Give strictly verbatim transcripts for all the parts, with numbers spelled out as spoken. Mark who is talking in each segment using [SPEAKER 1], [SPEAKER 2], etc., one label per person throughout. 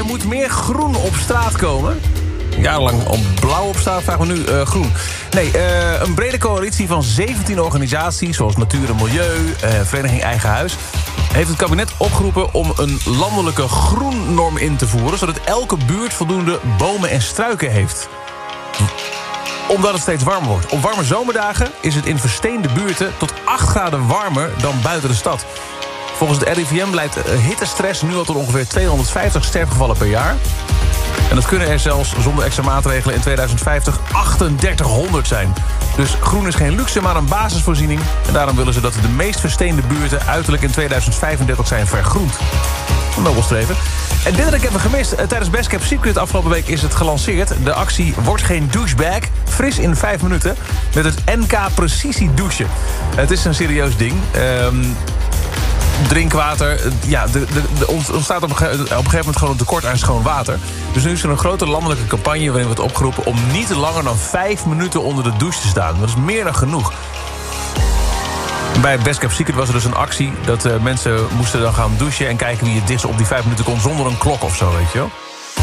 [SPEAKER 1] moet meer groen op straat komen. Jarenlang al blauw op straat, vragen we nu uh, groen. Nee, uh, een brede coalitie van zeventien organisaties... zoals Natuur en Milieu, uh, Vereniging Eigen Huis... heeft het kabinet opgeroepen om een landelijke groennorm in te voeren... zodat elke buurt voldoende bomen en struiken heeft. Omdat het steeds warmer wordt. Op warme zomerdagen is het in versteende buurten tot acht graden warmer dan buiten de stad. Volgens het R I V M leidt hittestress nu al tot ongeveer tweehonderdvijftig sterfgevallen per jaar. En dat kunnen er zelfs zonder extra maatregelen in tweeduizend vijftig achtendertighonderd zijn. Dus groen is geen luxe, maar een basisvoorziening. En daarom willen ze dat de meest versteende buurten uiterlijk in tweeduizend vijfendertig zijn vergroend. Een nobelstreven. En dit had ik even gemist. Tijdens Best Kept Secret afgelopen week is het gelanceerd. De actie Word geen douchebag. Fris in vijf minuten. Met het N K Precisie douchen. Het is een serieus ding. Um, drinkwater. Ja, er ontstaat op een gegeven moment gewoon een tekort aan schoon water. Dus nu is er een grote landelijke campagne waarin wordt opgeroepen om niet langer dan vijf minuten onder de douche te staan. Dat is meer dan genoeg. Bij Best Kept Secret was er dus een actie dat uh, mensen moesten dan gaan douchen en kijken wie het dichtst op die vijf minuten kon zonder een klok of zo, weet je wel.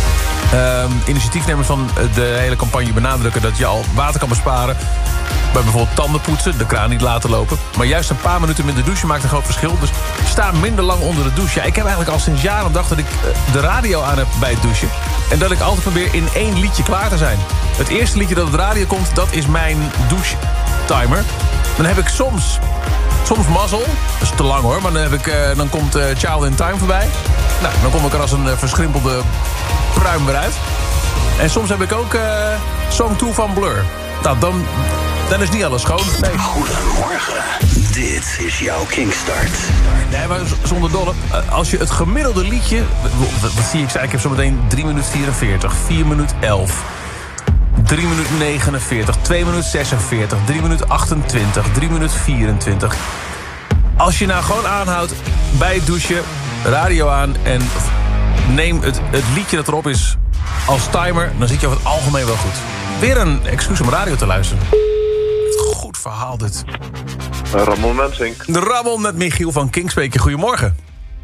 [SPEAKER 1] Uh, initiatiefnemers van de hele campagne benadrukken dat je al water kan besparen bij bijvoorbeeld tandenpoetsen, de kraan niet laten lopen. Maar juist een paar minuten met de douche maakt een groot verschil. Dus sta minder lang onder de douche. Ja, ik heb eigenlijk al sinds jaren gedacht dat ik uh, de radio aan heb bij het douchen. En dat ik altijd probeer in één liedje klaar te zijn. Het eerste liedje dat op de radio komt, dat is mijn douche-timer. Dan heb ik soms... Soms mazzel, dat is te lang hoor, maar dan, heb ik, uh, dan komt uh, Child in Time voorbij. Nou, dan kom ik er als een uh, verschrimpelde pruim weer uit. En soms heb ik ook uh, Song twee van Blur. Nou, dan, dan is niet alles schoon. Nee.
[SPEAKER 2] Goedemorgen, dit is jouw Kinkstart.
[SPEAKER 1] Nee, maar zonder dolle. Uh, als je het gemiddelde liedje... Wat, wat zie ik? Ik heb zo meteen drie minuten vierenveertig, vier minuten elf... drie minuten negenenveertig, twee minuten zesenveertig, drie minuten achtentwintig, drie minuten vierentwintig. Als je nou gewoon aanhoudt bij het douchen, radio aan en neem het, het liedje dat erop is als timer, dan zit je over het algemeen wel goed. Weer een excuus om radio te luisteren. Goed verhaal dit.
[SPEAKER 3] Ramon Mensink.
[SPEAKER 1] De Ramon met Michiel van Kingspeaker. Goedemorgen.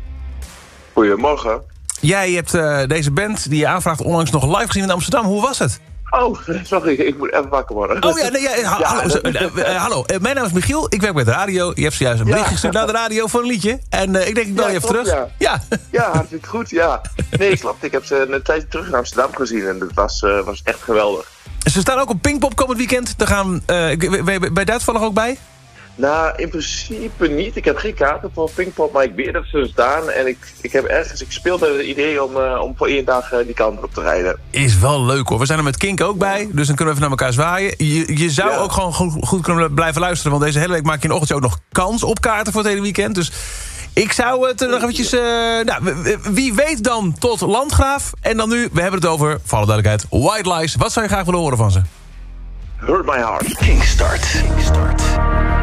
[SPEAKER 3] Goedemorgen.
[SPEAKER 1] Jij hebt uh, deze band die je aanvraagt onlangs nog live gezien in Amsterdam. Hoe was het?
[SPEAKER 3] Oh, sorry, ik moet even wakker worden.
[SPEAKER 1] Oh ja, nee, ja, ha,
[SPEAKER 3] ja
[SPEAKER 1] hallo,
[SPEAKER 3] dat,
[SPEAKER 1] uh, uh, hallo. Uh, mijn naam is Michiel, ik werk bij de radio. Je hebt zojuist een bericht ja. gestuurd naar de radio voor een liedje. En uh, ik denk, ik bel
[SPEAKER 3] ja,
[SPEAKER 1] je even
[SPEAKER 3] klopt,
[SPEAKER 1] terug.
[SPEAKER 3] Ja,
[SPEAKER 1] ja.
[SPEAKER 3] ja hartstikke goed, ja. Nee, klopt. Ik heb ze een tijdje terug in Amsterdam gezien en dat was, uh, was echt geweldig.
[SPEAKER 1] Ze staan ook op Pinkpop komend weekend. Daar gaan, uh, ben je daar toevallig ook bij?
[SPEAKER 3] Nou, in principe niet. Ik heb geen kaarten voor Pinkpop, maar ik weet dat ze er staan. En ik, ik heb ergens, ik speelde het idee om, uh, om voor één dag uh, die kant op te rijden.
[SPEAKER 1] Is wel leuk hoor. We zijn er met Kink ook bij, dus dan kunnen we even naar elkaar zwaaien. Je, je zou ja. ook gewoon goed, goed kunnen blijven luisteren, want deze hele week maak je in de ochtend ook nog kans op kaarten voor het hele weekend. Dus ik zou het nog eventjes... Uh, nou, wie weet dan tot Landgraaf. En dan nu, we hebben het over, voor alle duidelijkheid, White Lies. Wat zou je graag willen horen van ze?
[SPEAKER 3] Hurt My Heart.
[SPEAKER 2] Kinkstart. Kinkstart.